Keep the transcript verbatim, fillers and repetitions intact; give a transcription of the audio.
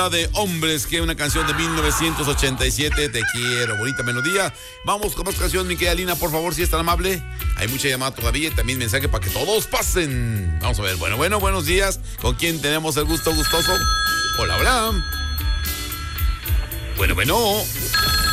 De hombres, que una canción de mil novecientos ochenta y siete, Te quiero, bonita melodía. Vamos con más canción, mi querida Lina, por favor, si es tan amable. Hay mucha llamada todavía y también mensaje para que todos pasen. Vamos a ver, bueno, bueno, buenos días. ¿Con quién tenemos el gusto gustoso? Hola, hola. Bueno, bueno.